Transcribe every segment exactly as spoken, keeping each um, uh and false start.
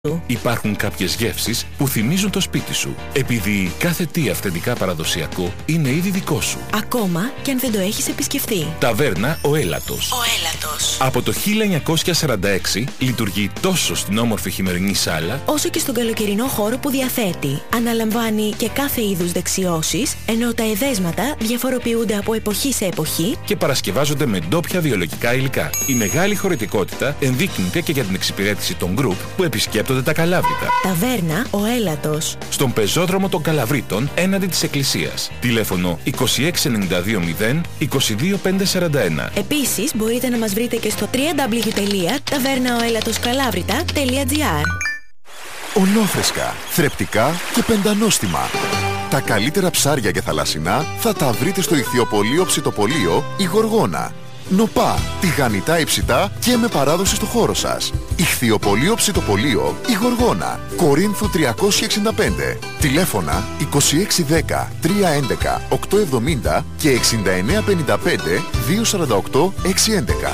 Υπάρχουν κάποιες γεύσεις που θυμίζουν το σπίτι σου, επειδή κάθε τι αυθεντικά παραδοσιακό είναι ήδη δικό σου. Ακόμα και αν δεν το έχεις επισκεφτεί. Ταβέρνα Ο Έλατος. Ο Έλατος. Από το χίλια εννιακόσια σαράντα έξι λειτουργεί τόσο στην όμορφη χειμερινή σάλα, όσο και στον καλοκαιρινό χώρο που διαθέτει. Αναλαμβάνει και κάθε είδους δεξιώσεις, ενώ τα εδέσματα διαφοροποιούνται από εποχή σε εποχή και παρασκευάζονται με ντόπια βιολογικά υλικά. Η μεγάλη χωρητικότητα ενδείκνυται και για την εξυπηρέτηση των γκρουπ που επισκέπτονται τα Καλάβρητα. Ταβέρνα Ο Έλατος. Στον πεζόδρομο των Καλαβρίτων έναντι της Εκκλησίας. Τηλέφωνο είκοσι έξι ενενήντα δύο μηδέν είκοσι δύο πεντακόσια σαράντα ένα. Επίσης μπορείτε να μας βρείτε και στο double-u double-u double-u τελεία ταβέρναοέλατοσκαλάβρητα τελεία τζι άρ. Ολόφρεσκα, θρεπτικά και πεντανόστιμα. Τα καλύτερα ψάρια και θαλασσινά θα τα βρείτε στο ηχθειοπωλείο ψητοπωλείο η Γοργόνα. Νοπά, τηγανιτά υψητά και με παράδοση στο χώρο σας. Ηχθειοπωλείο ψητοπωλείο η Γοργόνα. Κορίνθου τριακόσια εξήντα πέντε. Τηλέφωνα είκοσι έξι δέκα τριακόσια έντεκα οκτακόσια εβδομήντα και εξήντα εννέα πενήντα πέντε διακόσια σαράντα οκτώ εξακόσια έντεκα.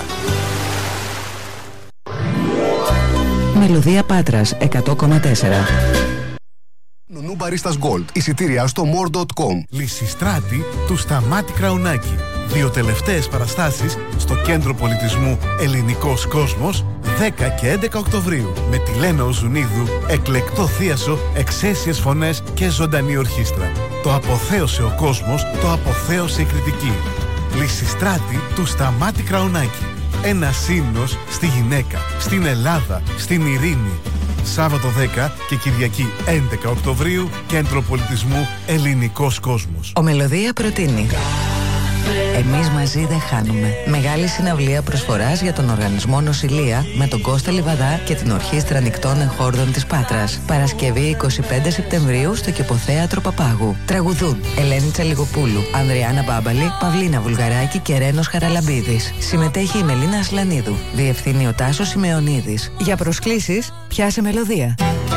Μελωδία Πάτρας εκατό κόμμα τέσσερα. Νουνού Μπαρίστας Gold. Εισιτήρια στο more τελεία com. Λυσιστράτη του Σταμάτη Κραουνάκη. Δύο τελευταίες παραστάσεις στο Κέντρο Πολιτισμού Ελληνικός Κόσμος δέκα και έντεκα Οκτωβρίου με τη Λένα Οζουνίδου, εκλεκτό θίασο, εξαίσιες φωνές και ζωντανή ορχήστρα. Το αποθέωσε ο κόσμος, το αποθέωσε η κριτική. Λυσιστράτη του Σταμάτη Κραουνάκη. Ένα ύμνος στη γυναίκα, στην Ελλάδα, στην ειρήνη. Σάββατο δέκα και Κυριακή έντεκα Οκτωβρίου, Κέντρο Πολιτισμού Ελληνικός Κόσμος. Ο Μελωδία προτείνει Εμείς μαζί δεν χάνουμε. Μεγάλη συναυλία προσφοράς για τον Οργανισμό Νοσηλεία με τον Κώστα Λιβαδά και την Ορχήστρα Νικτών Εγχόρδων της Πάτρας. Παρασκευή εικοστή πέμπτη Σεπτεμβρίου στο Κηποθέατρο Παπάγου. Τραγουδούν Ελένη Τσαλιγοπούλου, Ανδριάννα Μπάμπαλη, Παυλίνα Βουλγαράκη και Ρένος Χαραλαμπίδης. Συμμετέχει η Μελίνα Ασλανίδου. Διευθύνει ο Τάσος Σημεωνίδης. Για προσκλήσεις πιάσε Μελωδία.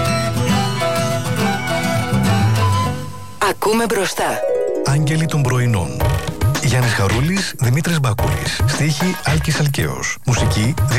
Ακούμε μπροστά. Άγγελοι των πρωινών. Γιάννης Χαρούλης, Δημήτρης Μπακούρης. Στίχη Άλκης Αλκαίος. Μουσική